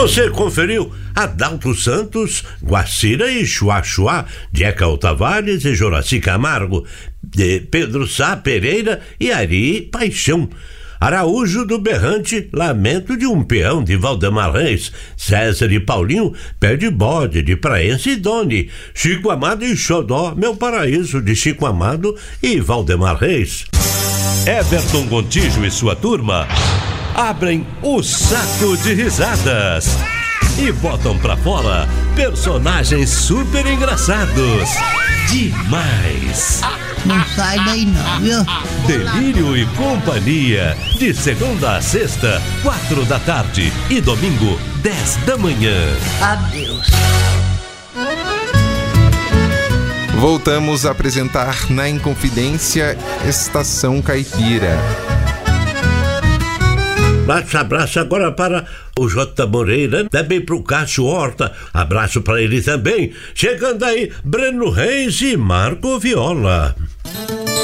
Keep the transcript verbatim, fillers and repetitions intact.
Você conferiu Adalto Santos, Guacira e Chua Chua, Jecal Tavares e Joraci Camargo, de Pedro Sá Pereira e Ari Paixão. Araújo do Berrante, Lamento de um Peão, de Valdemar Reis. César e Paulinho, Pé de Bode, de Praense e Doni. Chico Amado e Xodó, Meu Paraíso, de Chico Amado e Valdemar Reis. Everton Gontijo e sua turma abrem o saco de risadas e botam pra fora personagens super engraçados. Demais! Não sai daí não, viu? Delírio e Companhia, de segunda a sexta, quatro da tarde e domingo, dez da manhã. Adeus. Voltamos a apresentar na Inconfidência Estação Caipira. Bate abraço agora para o J. Moreira, também para o Cássio Horta, abraço para ele também. Chegando aí, Breno Reis e Marco Viola.